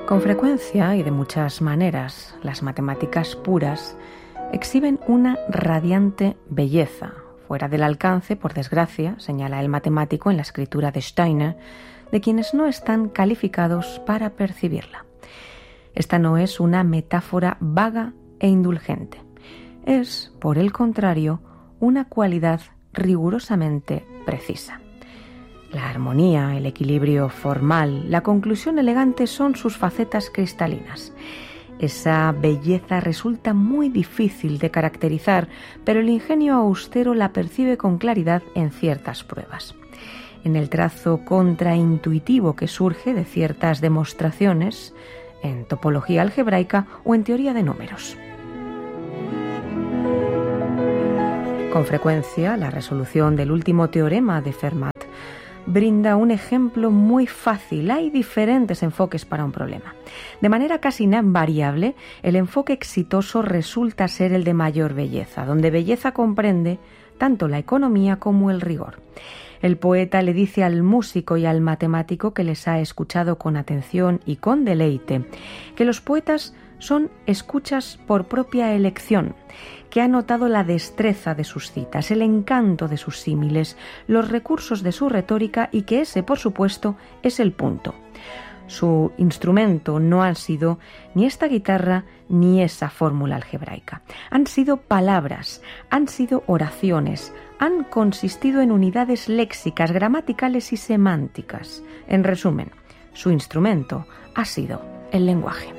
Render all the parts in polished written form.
Con frecuencia y de muchas maneras, las matemáticas puras exhiben una radiante belleza, fuera del alcance, por desgracia, señala el matemático en la escritura de Steiner, de quienes no están calificados para percibirla. Esta no es una metáfora vaga e indulgente. Es, por el contrario, una cualidad rigurosamente precisa. La armonía, el equilibrio formal, la conclusión elegante son sus facetas cristalinas. Esa belleza resulta muy difícil de caracterizar, pero el ingenio austero la percibe con claridad en ciertas pruebas. En el trazo contraintuitivo que surge de ciertas demostraciones, en topología algebraica o en teoría de números. Con frecuencia, la resolución del último teorema de Fermat brinda un ejemplo muy fácil. Hay diferentes enfoques para un problema. De manera casi invariable, el enfoque exitoso resulta ser el de mayor belleza, donde belleza comprende tanto la economía como el rigor. El poeta le dice al músico y al matemático que les ha escuchado con atención y con deleite, que los poetas son escuchas por propia elección, que ha notado la destreza de sus citas, el encanto de sus símiles, los recursos de su retórica y que ese, por supuesto, es el punto. Su instrumento no han sido ni esta guitarra ni esa fórmula algebraica. Han sido palabras, han sido oraciones, han consistido en unidades léxicas, gramaticales y semánticas. En resumen, su instrumento ha sido el lenguaje.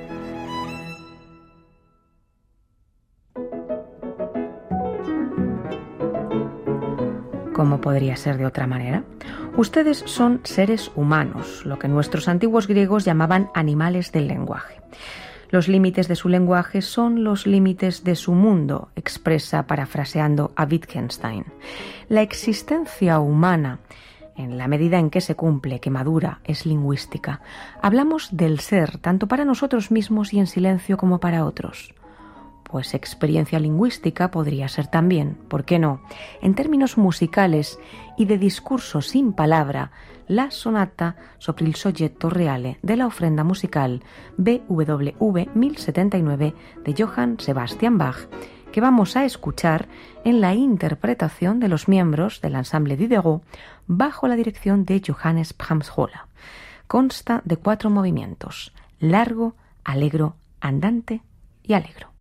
¿Cómo podría ser de otra manera? Ustedes son seres humanos, lo que nuestros antiguos griegos llamaban animales del lenguaje. Los límites de su lenguaje son los límites de su mundo, expresa parafraseando a Wittgenstein. La existencia humana, en la medida en que se cumple, que madura, es lingüística. Hablamos del ser, tanto para nosotros mismos y en silencio como para otros. Pues experiencia lingüística podría ser también, ¿por qué no?, en términos musicales y de discurso sin palabra, la sonata sobre il soggetto reale de la ofrenda musical BWV 1079 de Johann Sebastian Bach, que vamos a escuchar en la interpretación de los miembros del ensemble Diderot bajo la dirección de Johannes Brahms-Höller. Consta de 4 movimientos: largo, allegro, andante y allegro.